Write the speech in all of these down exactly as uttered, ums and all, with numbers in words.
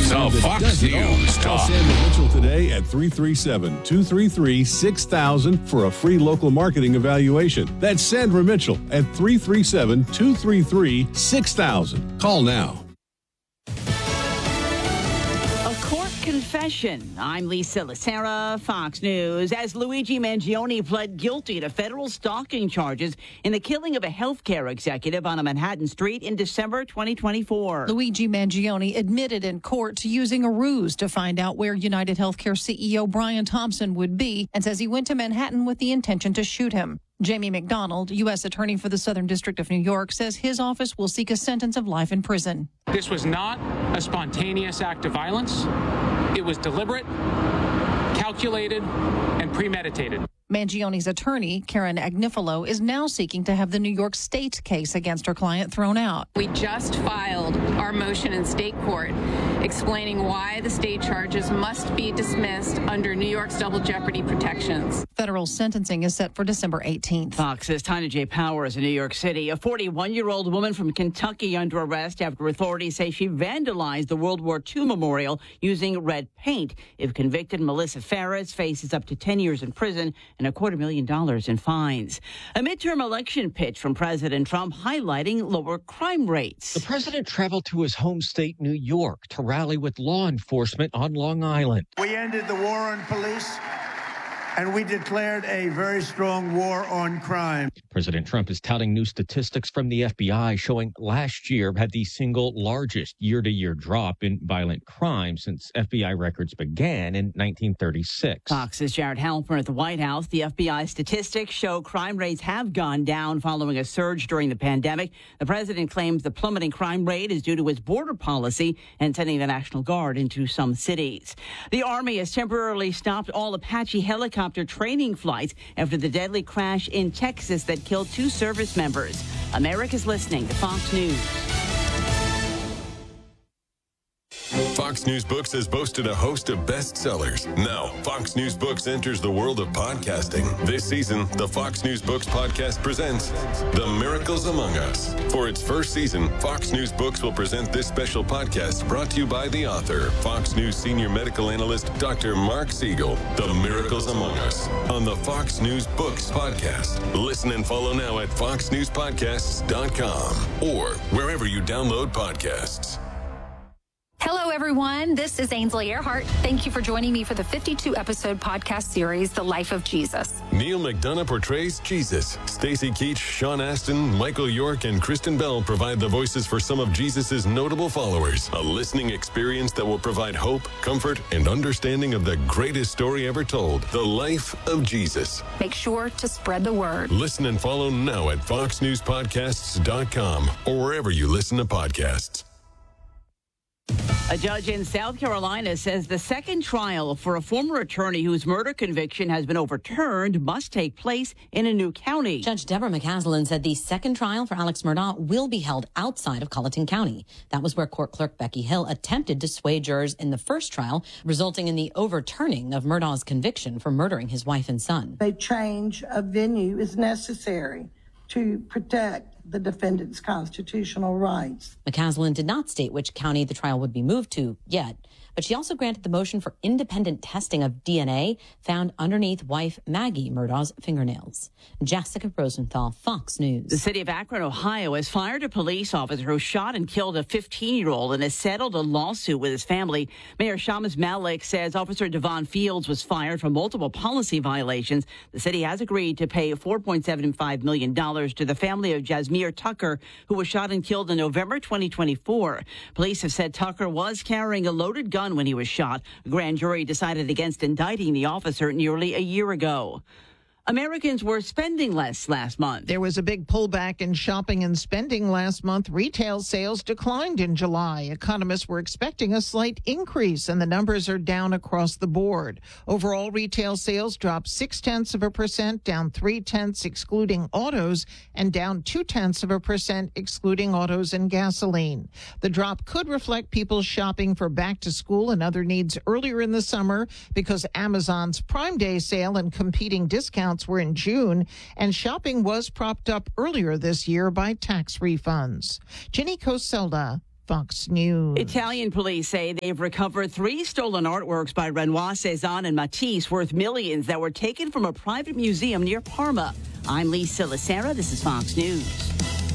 The Fox News Call Talk. Sandra Mitchell today at three three seven, two three three, six thousand for a free local marketing evaluation. That's Sandra Mitchell at three three seven, two three three, six thousand. Call now. Confession. I'm Lisa Lacera, Fox News. As Luigi Mangione pled guilty to federal stalking charges in the killing of a healthcare executive on a Manhattan street in December twenty twenty-four. Luigi Mangione admitted in court to using a ruse to find out where United Healthcare C E O Brian Thompson would be and says he went to Manhattan with the intention to shoot him. Jamie McDonald, U S Attorney for the Southern District of New York, says his office will seek a sentence of life in prison. This was not a spontaneous act of violence. It was deliberate, calculated, and premeditated. Mangione's attorney, Karen Agnifilo, is now seeking to have the New York State case against her client thrown out. We just filed our motion in state court explaining why the state charges must be dismissed under New York's double jeopardy protections. Federal sentencing is set for December eighteenth. Fox's Tina J. Powers in New York City. A forty-one-year-old woman from Kentucky under arrest after authorities say she vandalized the World War Two memorial using red paint. If convicted, Melissa Ferris faces up to ten years in prison and a quarter million dollars in fines. A midterm election pitch from President Trump highlighting lower crime rates. The president traveled to his home state, New York, to rally with law enforcement on Long Island. We ended the war on police, and we declared a very strong war on crime. President Trump is touting new statistics from the F B I showing last year had the single largest year-to-year drop in violent crime since F B I records began in nineteen thirty-six. Fox's Jared Halpern at the White House. The F B I statistics show crime rates have gone down following a surge during the pandemic. The president claims the plummeting crime rate is due to his border policy and sending the National Guard into some cities. The Army has temporarily stopped all Apache helicopter training flights after the deadly crash in Texas that killed two service members. America's listening to Fox News. Fox News Books has boasted a host of bestsellers. Now, Fox News Books enters the world of podcasting. This season, the Fox News Books podcast presents The Miracles Among Us. For its first season, Fox News Books will present this special podcast brought to you by the author, Fox News senior medical analyst, Doctor Mark Siegel. The Miracles Among Us on the Fox News Books podcast. Listen and follow now at fox news podcasts dot com or wherever you download podcasts. Hello, everyone. This is Ainsley Earhart. Thank you for joining me for the fifty-two episode podcast series, The Life of Jesus. Neil McDonough portrays Jesus. Stacey Keach, Sean Astin, Michael York, and Kristen Bell provide the voices for some of Jesus' notable followers. A listening experience that will provide hope, comfort, and understanding of the greatest story ever told, the life of Jesus. Make sure to spread the word. Listen and follow now at fox news podcasts dot com or wherever you listen to podcasts. A judge in South Carolina says the second trial for a former attorney whose murder conviction has been overturned must take place in a new county. Judge Deborah McCaslin said the second trial for Alex Murdaugh will be held outside of Colleton County. That was where court clerk Becky Hill attempted to sway jurors in the first trial, resulting in the overturning of Murdaugh's conviction for murdering his wife and son. A change of venue is necessary to protect the defendant's constitutional rights. McCaslin did not state which county the trial would be moved to yet, but she also granted the motion for independent testing of D N A found underneath wife Maggie Murdaugh's fingernails. Jessica Rosenthal, Fox News. The city of Akron, Ohio, has fired a police officer who shot and killed a fifteen-year-old and has settled a lawsuit with his family. Mayor Shamus Malik says Officer Devon Fields was fired for multiple policy violations. The city has agreed to pay four point seven five million dollars to the family of Jasmine Tucker, who was shot and killed in November twenty twenty-four. Police have said Tucker was carrying a loaded gun when he was shot. A grand jury decided against indicting the officer nearly a year ago. Americans were spending less last month. There was a big pullback in shopping and spending last month. Retail sales declined in July. Economists were expecting a slight increase, and the numbers are down across the board. Overall, retail sales dropped six-tenths of a percent, down three-tenths excluding autos, and down two-tenths of a percent excluding autos and gasoline. The drop could reflect people shopping for back-to-school and other needs earlier in the summer because Amazon's Prime Day sale and competing discounts were in June, and shopping was propped up earlier this year by tax refunds. Jenny Coselda, Fox News. Italian police say they've recovered three stolen artworks by Renoir, Cezanne, and Matisse worth millions that were taken from a private museum near Parma. I'm Lee Silasera. This is Fox News.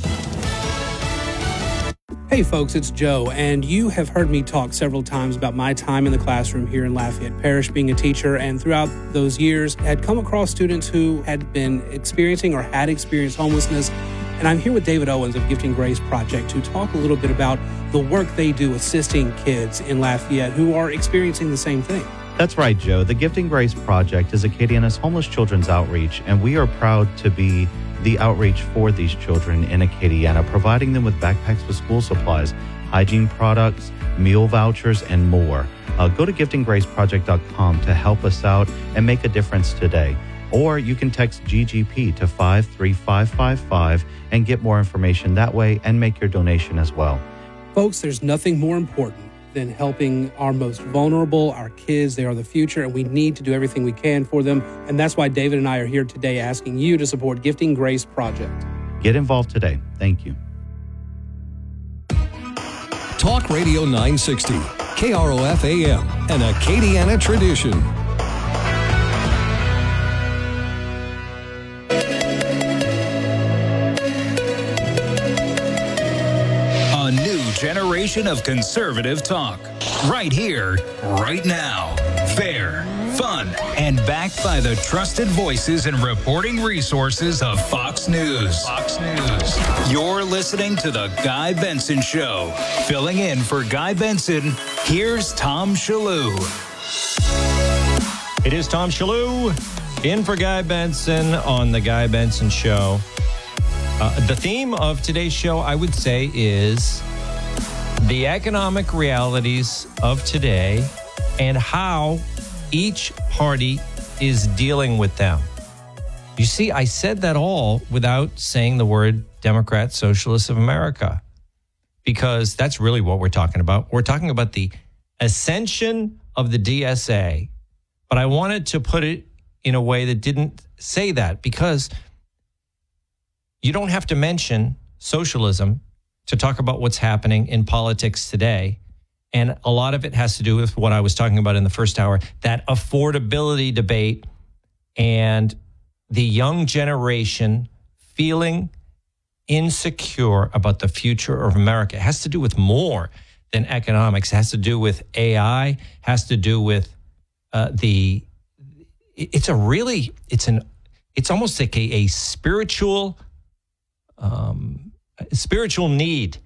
Hey folks, it's Joe, and you have heard me talk several times about my time in the classroom here in Lafayette Parish being a teacher, and throughout those years had come across students who had been experiencing or had experienced homelessness. And I'm here with David Owens of Gifting Grace Project to talk a little bit about the work they do assisting kids in Lafayette who are experiencing the same thing. That's right, Joe. The Gifting Grace Project is Acadiana's homeless children's outreach, and we are proud to be the outreach for these children in Acadiana, providing them with backpacks with school supplies, hygiene products, meal vouchers, and more. Uh, go to gifting grace project dot com to help us out and make a difference today. Or you can text G G P to five three five five five and get more information that way and make your donation as well. Folks, there's nothing more important than helping our most vulnerable, our kids. They are the future, and we need to do everything we can for them. And that's why David and I are here today asking you to support Gifting Grace Project. Get involved today. Thank you. Talk Radio nine sixty, K R O F A M, an Acadiana tradition. A new generation of conservative talk. Right here, right now. Fair, fun, and backed by the trusted voices and reporting resources of Fox News. Fox News. You're listening to The Guy Benson Show. Filling in for Guy Benson, here's Tom Shillue. It is Tom Shillue in for Guy Benson on The Guy Benson Show. Uh, the theme of today's show, I would say, is the economic realities of today and how each party is dealing with them. You see, I said that all without saying the word Democrat Socialists of America, because that's really what we're talking about. We're talking about the ascension of the D S A, but I wanted to put it in a way that didn't say that, because you don't have to mention socialism to talk about what's happening in politics today. And a lot of it has to do with what I was talking about in the first hour, that affordability debate and the young generation feeling insecure about the future of America. It has to do with more than economics. It has to do with A I, has to do with uh, the, it's a really, it's an, it's almost like a, a spiritual, um, spiritual need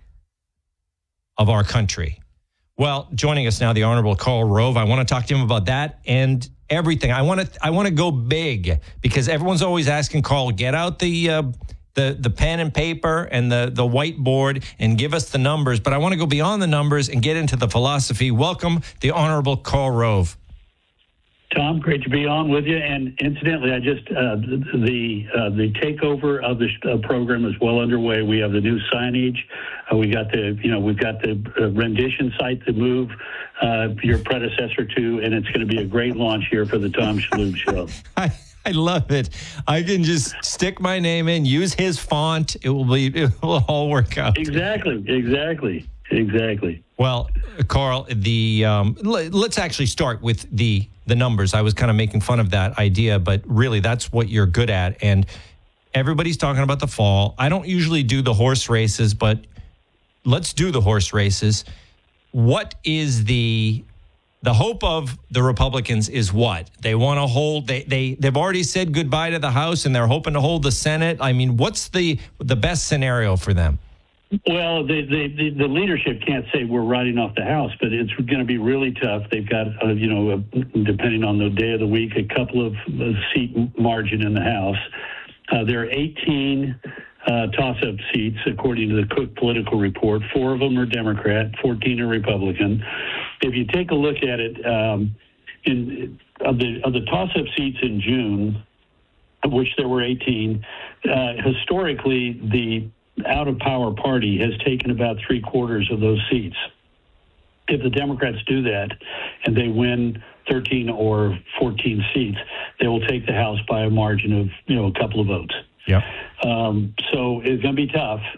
of our country. Well, joining us now, the Honorable Karl Rove. I want to talk to him about that and everything. I want to I want to go big, because everyone's always asking Karl, get out the uh, the the pen and paper and the the whiteboard and give us the numbers. But I want to go beyond the numbers and get into the philosophy. Welcome, the Honorable Karl Rove. Tom, great to be on with you. And incidentally, I just uh, the uh, the takeover of the uh, program is well underway. We have the new signage. Uh, we got the you know we've got the uh, rendition site to move uh, your predecessor to, and it's going to be a great launch here for the Tom Shillue Show. I, I love it. I can just stick my name in, use his font. It will be it will all work out. Exactly. Exactly. Exactly. Well, Karl, the um, l- let's actually start with the the numbers. I was kind of making fun of that idea, but really that's what you're good at. And everybody's talking about the fall. I don't usually do the horse races, but let's do the horse races. What is the the hope of the Republicans is what? They want to hold, they, they, they've already said goodbye to the House and they're hoping to hold the Senate. I mean, what's the the best scenario for them? Well, the, the, the leadership can't say we're writing off the House, but it's going to be really tough. They've got, uh, you know, uh, depending on the day of the week, a couple of uh, seat margin in the House. Uh, there are eighteen uh, toss-up seats, according to the Cook Political Report. Four of them are Democrat, fourteen are Republican. If you take a look at it, um, in of the of the toss-up seats in June, of which there were eighteen, uh, historically the out-of-power party has taken about three quarters of those seats. If the Democrats do that and they win thirteen or fourteen seats, they will take the House by a margin of, you know, a couple of votes. Yeah. Um, so it's going to be tough.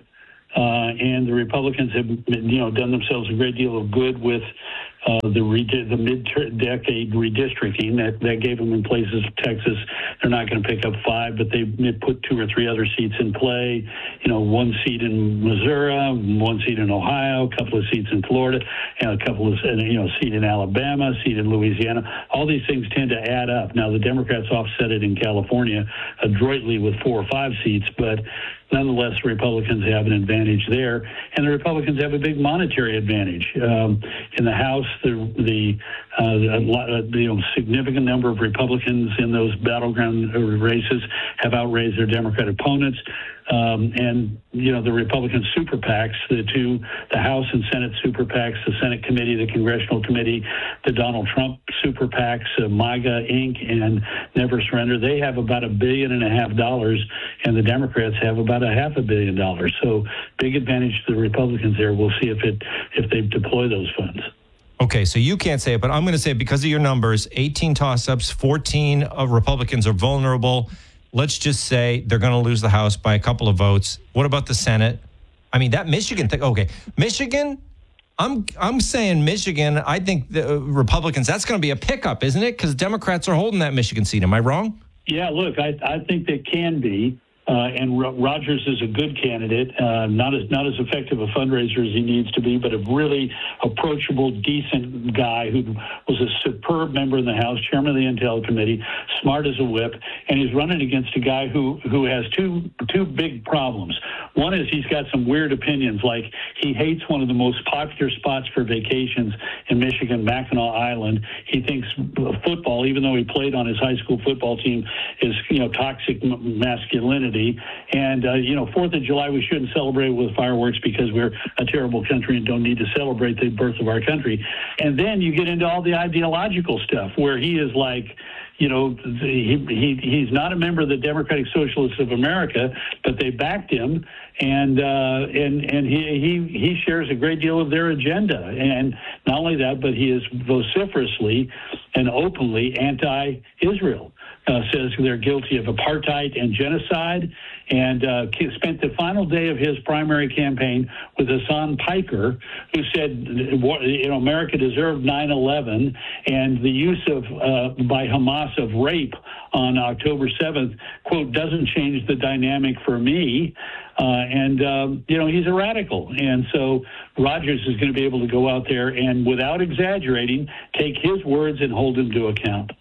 Uh, and the Republicans have, you know, done themselves a great deal of good with uh, the re- the mid-decade redistricting that, that gave them in places. Texas, they're not going to pick up five, but they put two or three other seats in play. You know, one seat in Missouri, one seat in Ohio, a couple of seats in Florida, and a couple of, you know, seat in Alabama, seat in Louisiana. All these things tend to add up. Now, the Democrats offset it in California adroitly with four or five seats, but nonetheless, Republicans have an advantage there, and the Republicans have a big monetary advantage. Um, in the House, the, the uh, a lot, uh, you know, significant number of Republicans in those battleground races have outraised their Democrat opponents. Um, and, you know, the Republican super PACs, the two, the House and Senate super PACs, the Senate committee, the Congressional committee, the Donald Trump super PACs, uh, MAGA, Incorporated, and Never Surrender, they have about a billion and a half dollars, and the Democrats have about a half a billion dollars. So big advantage to the Republicans there. We'll see if it if they deploy those funds. Okay, so you can't say it, but I'm going to say it because of your numbers, eighteen toss-ups, fourteen uh, Republicans are vulnerable. Let's just say they're going to lose the House by a couple of votes. What about the Senate? I mean, that Michigan thing. Okay, Michigan, I'm I'm saying Michigan, I think the Republicans, that's going to be a pickup, isn't it? Because Democrats are holding that Michigan seat. Am I wrong? Yeah, look, I, I think they can be. Uh, and Ro- Rogers is a good candidate, uh, not as not as effective a fundraiser as he needs to be, but a really approachable, decent guy who was a superb member in the House, chairman of the Intel Committee, smart as a whip, and he's running against a guy who, who has two two big problems. One is he's got some weird opinions, like he hates one of the most popular spots for vacations in Michigan, Mackinac Island. He thinks football, even though he played on his high school football team, is, you know, toxic masculinity. And, uh, you know, Fourth of July, we shouldn't celebrate with fireworks because we're a terrible country and don't need to celebrate the birth of our country. And then you get into all the ideological stuff where he is like, you know, he, he he's not a member of the Democratic Socialists of America, but they backed him, and uh, and and he, he he shares a great deal of their agenda. And not only that, but he is vociferously and openly anti-Israel. Uh, says they're guilty of apartheid and genocide, and uh, spent the final day of his primary campaign with Hassan Piker, who said, you know, America deserved nine eleven, and the use of uh, by Hamas of rape on October seventh, quote, doesn't change the dynamic for me. Uh, and, um, you know, he's a radical. And so Rogers is going to be able to go out there and, without exaggerating, take his words and hold him to account.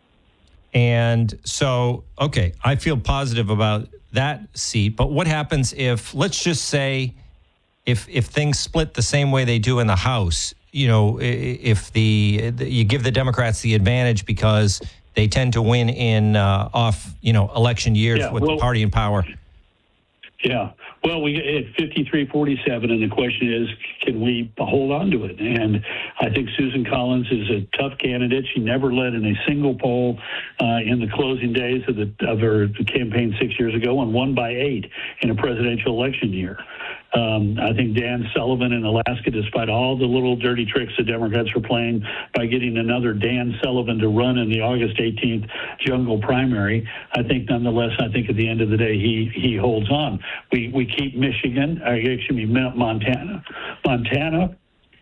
And so, okay, I feel positive about that seat. But what happens if, let's just say, if if things split the same way they do in the House? You know, if the you give the Democrats the advantage because they tend to win in uh, off, you know, election years yeah, with well, the party in power. Yeah. Well, we at fifty-three forty-seven, and the question is, can we hold on to it? And I think Susan Collins is a tough candidate. She never led in a single poll uh, in the closing days of, the, of her campaign six years ago, and won by eight in a presidential election year. Um, I think Dan Sullivan in Alaska, despite all the little dirty tricks the Democrats were playing by getting another Dan Sullivan to run in the August eighteenth jungle primary, I think nonetheless, I think at the end of the day, he he holds on. We we keep Michigan, uh, excuse me, Montana, Montana.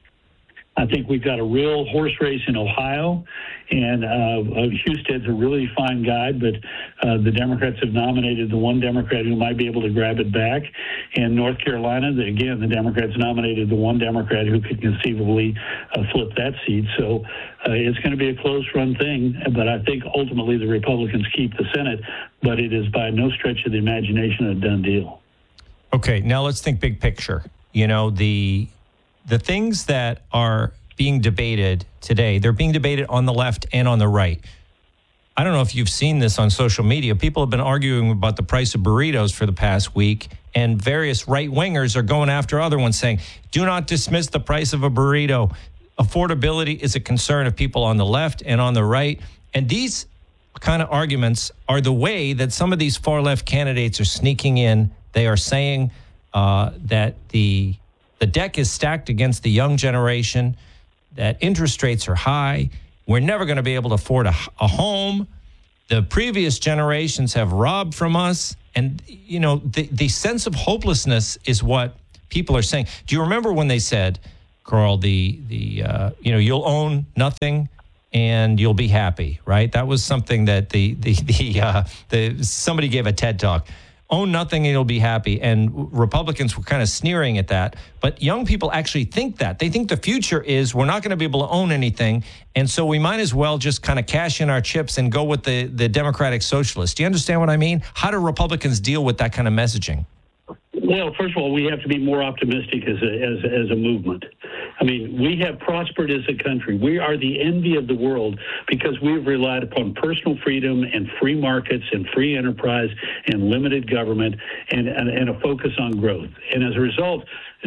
I think we've got a real horse race in Ohio, and uh, Husted's a really fine guy, but uh, the Democrats have nominated the one Democrat who might be able to grab it back. In North Carolina, the, again, the Democrats nominated the one Democrat who could conceivably uh, flip that seat. So uh, it's going to be a close-run thing, but I think ultimately the Republicans keep the Senate, but it is by no stretch of the imagination a done deal. Okay, now let's think big picture. You know, the... The things that are being debated today, they're being debated on the left and on the right. I don't know if you've seen this on social media. People have been arguing about the price of burritos for the past week, and various right-wingers are going after other ones saying, do not dismiss the price of a burrito. Affordability is a concern of people on the left and on the right. And these kind of arguments are the way that some of these far-left candidates are sneaking in. They are saying uh, that the... The deck is stacked against the young generation, that interest rates are high. We're never going to be able to afford a, a home. The previous generations have robbed from us. And, you know, the, the sense of hopelessness is what people are saying. Do you remember when they said, Carl, the, the uh, you know, you'll own nothing and you'll be happy, right? That was something that the, the, the, uh, the somebody gave a TED Talk. Own nothing and you'll be happy. And Republicans were kind of sneering at that. But young people actually think that. They think the future is we're not going to be able to own anything. And so we might as well just kind of cash in our chips and go with the, the Democratic Socialists. Do you understand what I mean? How do Republicans deal with that kind of messaging? Well, first of all, we have to be more optimistic as a, as, as a movement. I mean, we have prospered as a country. We are the envy of the world because we've relied upon personal freedom and free markets and free enterprise and limited government and, and, and a focus on growth. And as a result,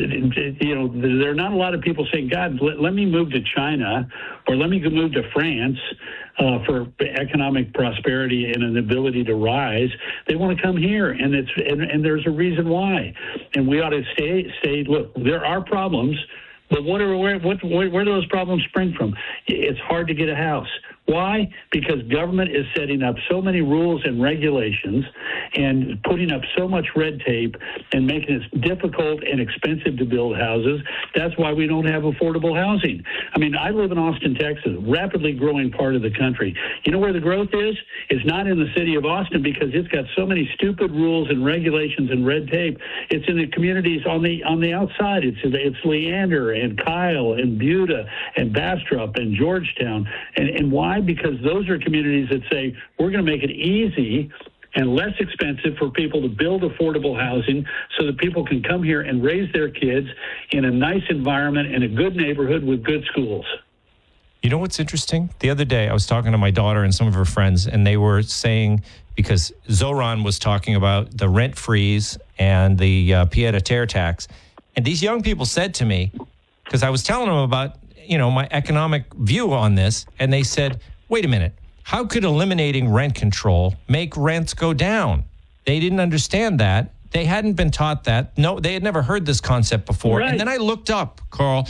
you know, there are not a lot of people saying, God, let, let me move to China or let me go move to France uh, for economic prosperity and an ability to rise. They want to come here, and it's and, and there's a reason why. And we ought to stay, stay look, there are problems, but what are, where, what, where, where do those problems spring from? It's hard to get a house. Why? Because government is setting up so many rules and regulations and putting up so much red tape and making it difficult and expensive to build houses. That's why we don't have affordable housing. I mean, I live in Austin, Texas, rapidly growing part of the country. You know where the growth is? It's not in the city of Austin because it's got so many stupid rules and regulations and red tape. It's in the communities on the on the outside. It's it's Leander and Kyle and Buda and Bastrop and Georgetown. And, and why? Because those are communities that say, we're going to make it easy and less expensive for people to build affordable housing so that people can come here and raise their kids in a nice environment in a good neighborhood with good schools. You know what's interesting? The other day, I was talking to my daughter and some of her friends, and they were saying, because Zoran was talking about the rent freeze and the uh, pied-à-terre tax, and these young people said to me, because I was telling them about, you know, my economic view on this, and they said, wait a minute, how could eliminating rent control make rents go down? They didn't understand that. They hadn't been taught that. No, they had never heard this concept before. Right. And then I looked up, Carl,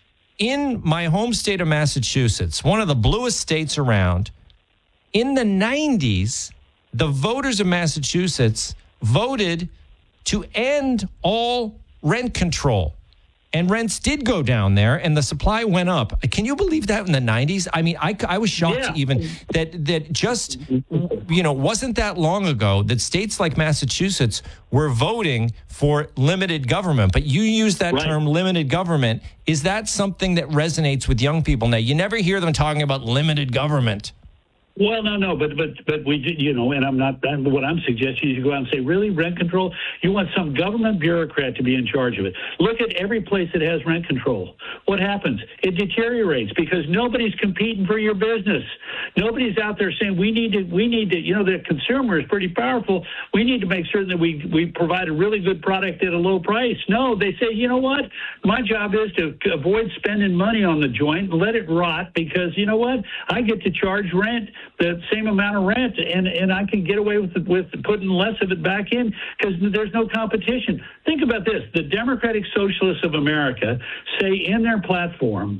in my home state of Massachusetts, one of the bluest states around, in the nineties, the voters of Massachusetts voted to end all rent control. And rents did go down there, and the supply went up. Can you believe that in the nineties? I mean, I, I was shocked yeah. even that that just, you know, wasn't that long ago that states like Massachusetts were voting for limited government. But you use that right. term, limited government. Is that something that resonates with young people now? You never hear them talking about limited government. Well, no, no, but but but we, you know, and I'm not. I'm, what I'm suggesting is you go out and say, really, rent control? You want some government bureaucrat to be in charge of it? Look at every place that has rent control. What happens? It deteriorates because nobody's competing for your business. Nobody's out there saying we need to. We need to. You know, the consumer is pretty powerful. We need to make certain that we we provide a really good product at a low price. No, they say, you know what? My job is to avoid spending money on the joint, let it rot, because you know what? I get to charge rent. The same amount of rent, and, and I can get away with with putting less of it back in because there's no competition. Think about this. The Democratic Socialists of America say in their platform,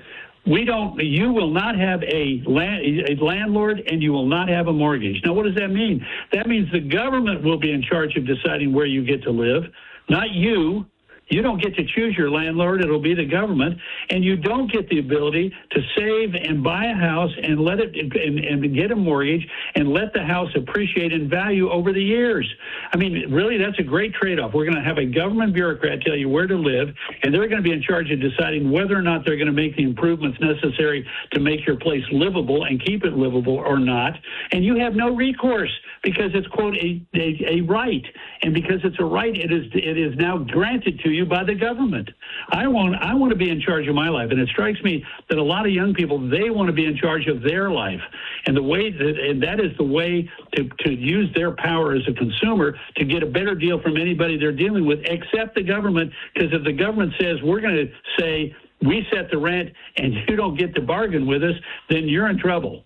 we don't, you will not have a, land, a landlord and you will not have a mortgage. Now, what does that mean? That means the government will be in charge of deciding where you get to live, not you. You don't get to choose your landlord. It'll be the government. And you don't get the ability to save and buy a house and let it and, and get a mortgage and let the house appreciate in value over the years. I mean, really, that's a great trade-off. We're going to have a government bureaucrat tell you where to live, and they're going to be in charge of deciding whether or not they're going to make the improvements necessary to make your place livable and keep it livable or not. And you have no recourse because it's, quote, a, a, a right. And because it's a right, it is it is now granted to you by the government. I want I want to be in charge of my life, and it strikes me that a lot of young people, they want to be in charge of their life, and the way that and that is the way to to use their power as a consumer to get a better deal from anybody they're dealing with, except the government. Because if the government says we're going to say we set the rent and you don't get to bargain with us, then you're in trouble.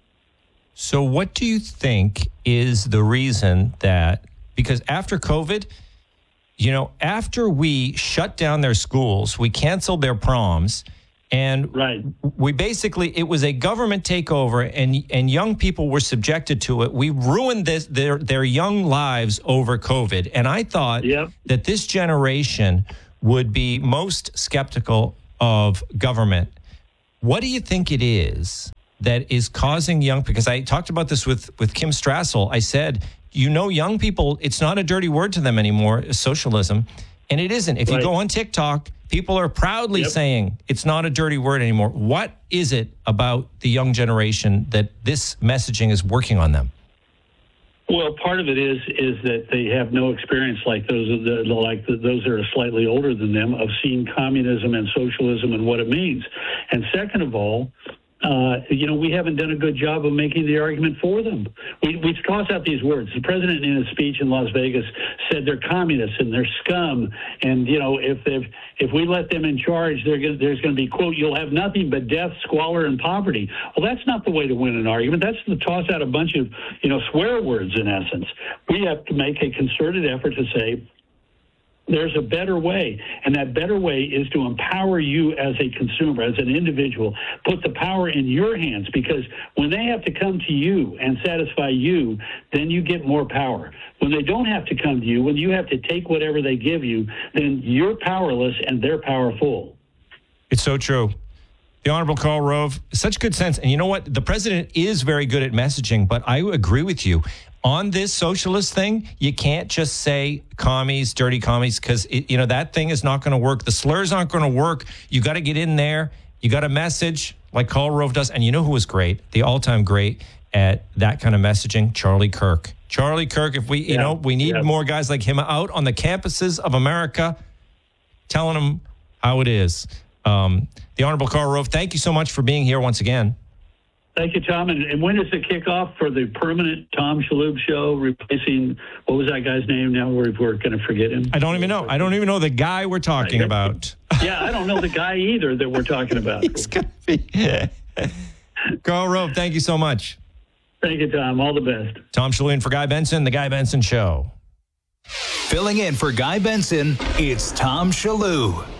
So, what do you think is the reason that? Because after COVID, you know, after we shut down their schools, we canceled their proms, and right. we basically, it was a government takeover, and and young people were subjected to it. We ruined this, their their young lives over COVID. And I thought yep. that this generation would be most skeptical of government. What do you think it is that is causing young, because I talked about this with, with Kim Strassel. I said, you know, young people, it's not a dirty word to them anymore, socialism. And it isn't. If right. you go on TikTok, people are proudly yep. saying it's not a dirty word anymore. What is it about the young generation that this messaging is working on them? Well, part of it is is that they have no experience like those like those that are slightly older than them of seeing communism and socialism and what it means. And second of all, Uh, you know, we haven't done a good job of making the argument for them. We, we toss out these words. The president, in his speech in Las Vegas, said they're communists and they're scum. And, you know, if if, if we let them in charge, gonna, there's going to be, quote, you'll have nothing but death, squalor, and poverty. Well, that's not the way to win an argument. That's to toss out a bunch of, you know, swear words, in essence. We have to make a concerted effort to say, there's a better way, and that better way is to empower you as a consumer, as an individual. Put the power in your hands, because when they have to come to you and satisfy you, then you get more power. When they don't have to come to you, when you have to take whatever they give you, then you're powerless and they're powerful. It's so true. The Honorable Karl Rove, such good sense. And you know what? The president is very good at messaging, but I agree with you. On this socialist thing, you can't just say commies, dirty commies, because, you know, that thing is not going to work. The slurs aren't going to work. You got to get in there. You got a message like Karl Rove does. And you know who was great? The all-time great at that kind of messaging? Charlie Kirk. Charlie Kirk, if we, you yeah. know, we need yeah. more guys like him out on the campuses of America telling them how it is. Um, the Honorable Karl Rove, thank you so much for being here once again. Thank you, Tom. And, and when does it kick off for the permanent Tom Shalhoub show, replacing, what was that guy's name now? We're, we're going to forget him. I don't even know. I don't even know the guy we're talking about. Yeah, I don't know the guy either that we're talking about. He's going to be. Karl Rove, thank you so much. Thank you, Tom. All the best. Tom Shalhoub for Guy Benson, The Guy Benson Show. Filling in for Guy Benson, it's Tom Shalhoub.